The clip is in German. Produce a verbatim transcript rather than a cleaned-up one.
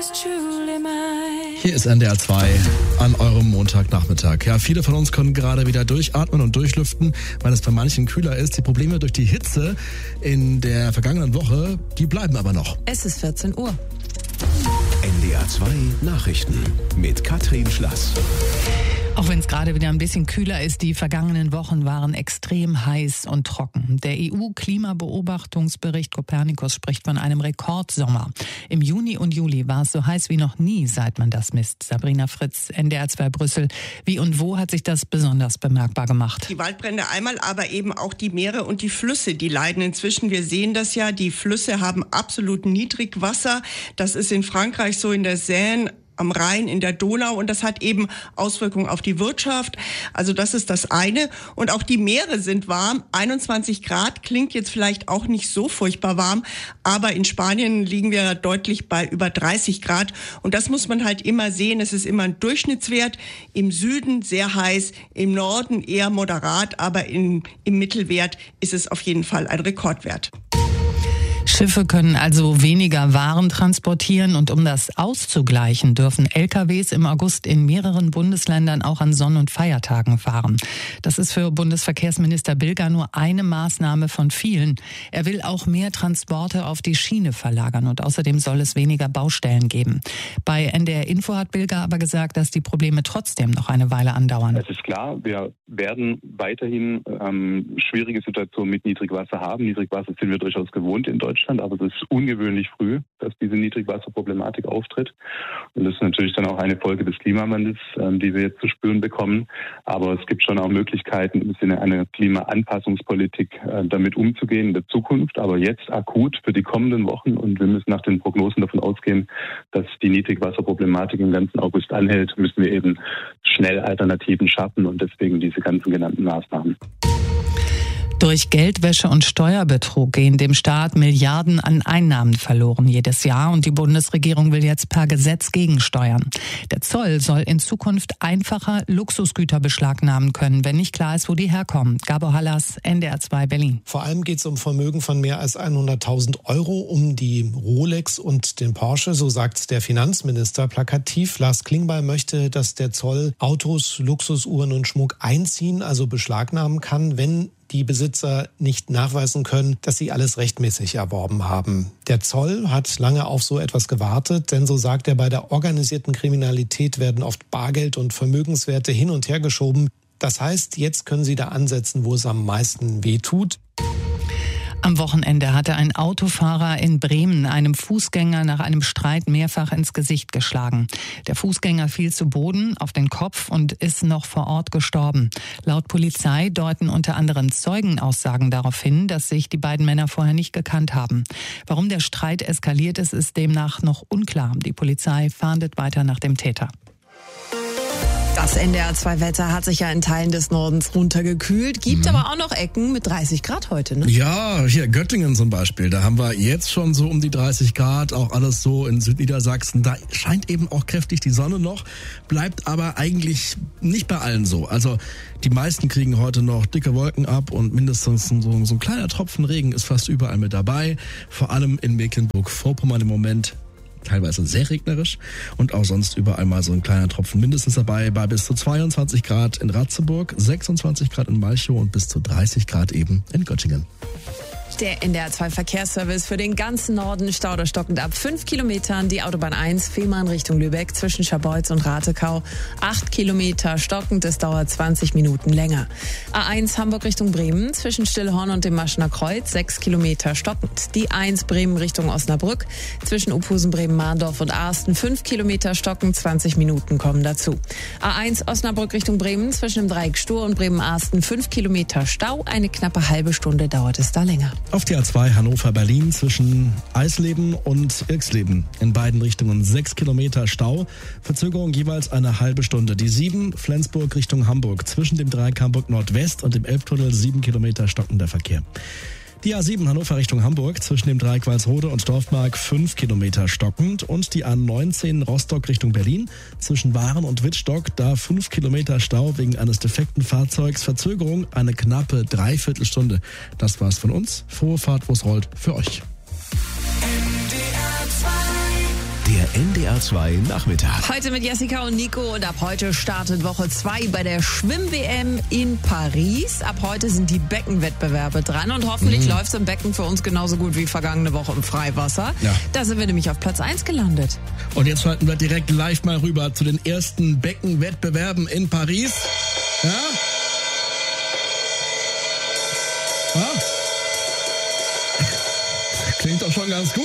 Hier ist N D R zwei an eurem Montagnachmittag. Ja, viele von uns können gerade wieder durchatmen und durchlüften, weil es bei manchen kühler ist. Die Probleme durch die Hitze in der vergangenen Woche, die bleiben aber noch. Es ist vierzehn Uhr. N D R zwei Nachrichten mit Katrin Schlass. Auch wenn es gerade wieder ein bisschen kühler ist, die vergangenen Wochen waren extrem heiß und trocken. Der E U-Klimabeobachtungsbericht Copernicus spricht von einem Rekordsommer. Im Juni und Juli war es so heiß wie noch nie, seit man das misst. Sabrina Fritz, N D R zwei Brüssel. Wie und wo hat sich das besonders bemerkbar gemacht? Die Waldbrände einmal, aber eben auch die Meere und die Flüsse, die leiden inzwischen. Wir sehen das ja, die Flüsse haben absolut Niedrigwasser. Das ist in Frankreich so, in der Seine, am Rhein, in der Donau, und das hat eben Auswirkungen auf die Wirtschaft. Also das ist das eine. Und auch die Meere sind warm. einundzwanzig Grad klingt jetzt vielleicht auch nicht so furchtbar warm, aber in Spanien liegen wir deutlich bei über dreißig Grad. Und das muss man halt immer sehen. Es ist immer ein Durchschnittswert. Im Süden sehr heiß, im Norden eher moderat, aber in, im Mittelwert ist es auf jeden Fall ein Rekordwert. Schiffe können also weniger Waren transportieren, und um das auszugleichen, dürfen L K Ws im August in mehreren Bundesländern auch an Sonn- und Feiertagen fahren. Das ist für Bundesverkehrsminister Bilger nur eine Maßnahme von vielen. Er will auch mehr Transporte auf die Schiene verlagern, und außerdem soll es weniger Baustellen geben. Bei N D R Info hat Bilger aber gesagt, dass die Probleme trotzdem noch eine Weile andauern. Es ist klar, wir werden weiterhin ähm, schwierige Situationen mit Niedrigwasser haben. Niedrigwasser sind wir durchaus gewohnt in Deutschland. Aber es ist ungewöhnlich früh, dass diese Niedrigwasserproblematik auftritt. Und das ist natürlich dann auch eine Folge des Klimawandels, die wir jetzt zu spüren bekommen. Aber es gibt schon auch Möglichkeiten, im Sinne einer Klimaanpassungspolitik damit umzugehen in der Zukunft. Aber jetzt akut für die kommenden Wochen. Und wir müssen nach den Prognosen davon ausgehen, dass die Niedrigwasserproblematik im ganzen August anhält, müssen wir eben schnell Alternativen schaffen und deswegen diese ganzen genannten Maßnahmen. Durch Geldwäsche und Steuerbetrug gehen dem Staat Milliarden an Einnahmen verloren jedes Jahr, und die Bundesregierung will jetzt per Gesetz gegensteuern. Der Zoll soll in Zukunft einfacher Luxusgüter beschlagnahmen können, wenn nicht klar ist, wo die herkommen. Gabor Hallas, N D R zwei Berlin. Vor allem geht es um Vermögen von mehr als hunderttausend Euro, um die Rolex und den Porsche, so sagt der Finanzminister plakativ. Lars Klingbeil möchte, dass der Zoll Autos, Luxusuhren und Schmuck einziehen, also beschlagnahmen kann, wenn die Besitzer nicht nachweisen können, dass sie alles rechtmäßig erworben haben. Der Zoll hat lange auf so etwas gewartet, denn so sagt er, bei der organisierten Kriminalität werden oft Bargeld und Vermögenswerte hin und her geschoben. Das heißt, jetzt können sie da ansetzen, wo es am meisten wehtut. Am Wochenende hatte ein Autofahrer in Bremen einem Fußgänger nach einem Streit mehrfach ins Gesicht geschlagen. Der Fußgänger fiel zu Boden auf den Kopf und ist noch vor Ort gestorben. Laut Polizei deuten unter anderem Zeugenaussagen darauf hin, dass sich die beiden Männer vorher nicht gekannt haben. Warum der Streit eskaliert ist, ist demnach noch unklar. Die Polizei fahndet weiter nach dem Täter. Das N D R zwei Wetter hat sich ja in Teilen des Nordens runtergekühlt, gibt mhm. aber auch noch Ecken mit dreißig Grad heute, ne? Ja, hier Göttingen zum Beispiel, da haben wir jetzt schon so um die dreißig Grad, auch alles so in Südniedersachsen. Da scheint eben auch kräftig die Sonne noch, bleibt aber eigentlich nicht bei allen so. Also die meisten kriegen heute noch dicke Wolken ab und mindestens so, so ein kleiner Tropfen Regen ist fast überall mit dabei. Vor allem in Mecklenburg-Vorpommern im Moment teilweise sehr regnerisch, und auch sonst überall mal so ein kleiner Tropfen mindestens dabei, bei bis zu zweiundzwanzig Grad in Ratzeburg, sechsundzwanzig Grad in Malchow und bis zu dreißig Grad eben in Göttingen. Der N D R zwei Verkehrsservice für den ganzen Norden: Stau stockend ab fünf Kilometern. Die Autobahn eins Fehmarn Richtung Lübeck zwischen Scharbeutz und Ratekau acht Kilometer stockend. Es dauert zwanzig Minuten länger. A eins Hamburg Richtung Bremen zwischen Stillhorn und dem Maschener Kreuz sechs Kilometer stockend. Die eins Bremen Richtung Osnabrück zwischen Uphusen, Bremen-Mahndorf und Arsten fünf Kilometer stockend. zwanzig Minuten kommen dazu. A eins Osnabrück Richtung Bremen zwischen dem Dreieck Stur und Bremen-Arsten fünf Kilometer Stau. Eine knappe halbe Stunde dauert es da länger. Auf die A zwei Hannover-Berlin zwischen Eisleben und Irxleben in beiden Richtungen sechs Kilometer Stau. Verzögerung jeweils eine halbe Stunde. Die sieben Flensburg Richtung Hamburg zwischen dem Dreieck Hamburg Nordwest und dem Elbtunnel sieben Kilometer stockender Verkehr. Die A sieben Hannover Richtung Hamburg zwischen dem Dreieck Walsrode und Dorfmark fünf Kilometer stockend, und die A neunzehn Rostock Richtung Berlin zwischen Waren und Wittstock, da fünf Kilometer Stau wegen eines defekten Fahrzeugs, Verzögerung eine knappe Dreiviertelstunde. Das war's von uns. Frohe Fahrt, wo's rollt, für euch. Der Der N D R zwei Nachmittag. Heute mit Jessica und Nico und ab heute startet Woche zwei bei der Schwimm-W M in Paris. Ab heute sind die Beckenwettbewerbe dran und hoffentlich mhm. läuft es im Becken für uns genauso gut wie vergangene Woche im Freiwasser. Ja. Da sind wir nämlich auf Platz eins gelandet. Und jetzt schalten wir direkt live mal rüber zu den ersten Beckenwettbewerben in Paris. Ja? Ja? Klingt doch schon ganz gut.